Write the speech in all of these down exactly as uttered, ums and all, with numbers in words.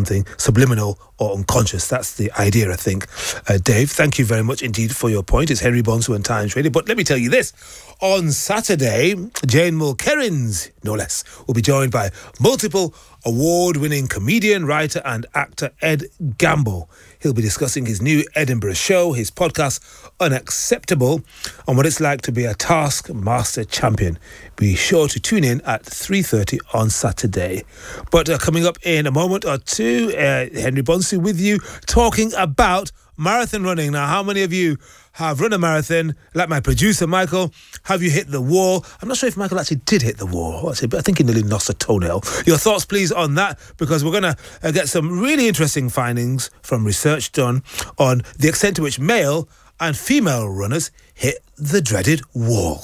something subliminal or unconscious. That's the idea, I think. Uh, Dave, thank you very much indeed for your point. It's Henry Bonsu and Times Radio. But let me tell you this. On Saturday, Jane Mulkerrins, no less, will be joined by multiple award-winning comedian, writer and actor Ed Gamble. He'll be discussing his new Edinburgh show, his podcast Unacceptable, and what it's like to be a Taskmaster champion. Be sure to tune in at three thirty on Saturday. But uh, coming up in a moment or two, uh, Henry Bonsu with you, talking about marathon running. Now, how many of you have run a marathon? Like my producer, Michael, have you hit the wall? I'm not sure if Michael actually did hit the wall, but I think he nearly lost a toenail. Your thoughts, please, on that, because we're going to uh, get some really interesting findings from research done on the extent to which male and female runners hit the dreaded wall.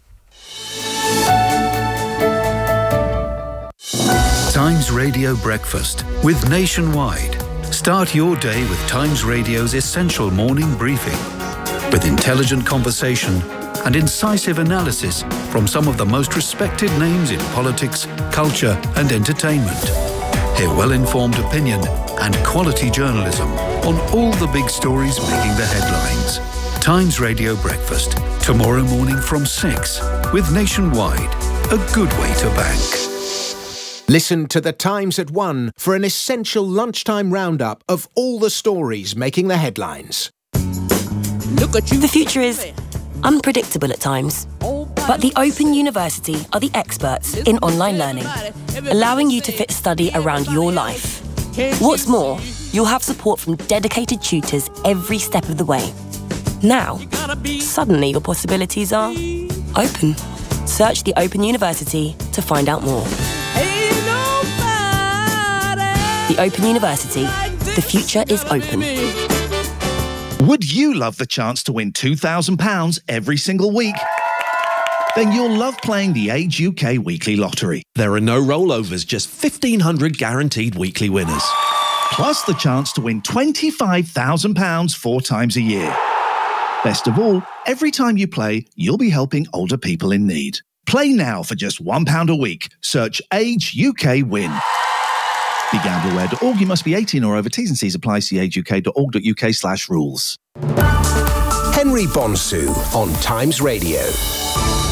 Times Radio Breakfast with Nationwide. Start your day with Times Radio's essential morning briefing, with intelligent conversation and incisive analysis from some of the most respected names in politics, culture and entertainment. Hear well-informed opinion and quality journalism on all the big stories making the headlines. Times Radio Breakfast, tomorrow morning from six, with Nationwide, a good way to bank. Listen to The Times at one for an essential lunchtime roundup of all the stories making the headlines. Look at you. The future is unpredictable at times, but the Open University are the experts in online learning, allowing you to fit study around your life. What's more, you'll have support from dedicated tutors every step of the way. Now, suddenly your possibilities are open. Search the Open University to find out more. The Open University. The future is open. Would you love the chance to win two thousand pounds every single week? Then you'll love playing the Age U K Weekly Lottery. There are no rollovers, just fifteen hundred guaranteed weekly winners. Plus the chance to win twenty-five thousand pounds four times a year. Best of all, every time you play, you'll be helping older people in need. Play now for just one pound a week. Search Age U K Win. be gamble aware dot org. You must be eighteen or over. T's and C's apply. See age u k dot org dot u k slash rules. Henry Bonsu on Times Radio.